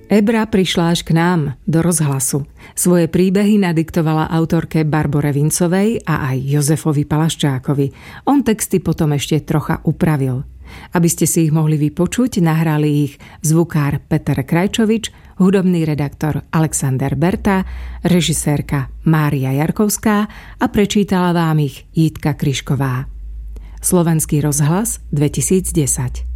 Ebra prišla až k nám, do rozhlasu. Svoje príbehy nadiktovala autorke Barbore Vincovej a aj Jozefovi Palaščákovi. On texty potom ešte trocha upravil. Aby ste si ich mohli vypočuť, nahrali ich zvukár Peter Krajčovič, hudobný redaktor Alexander Berta, režisérka Mária Jarkovská a prečítala vám ich Jitka Kryšková. Slovenský rozhlas 2010.